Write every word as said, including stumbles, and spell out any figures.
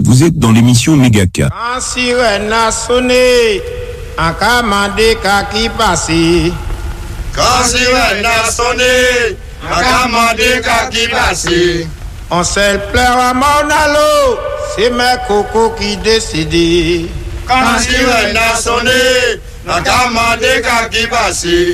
Vous êtes dans l'émission Megaka. En sirène a sonné, en camandé qui passé. Quand sirène a sonné, en camandé qui passé. On s'est pleure à mon allo, c'est mes cocos qui décident. Quand sirène a sonné, en camandé qui passé.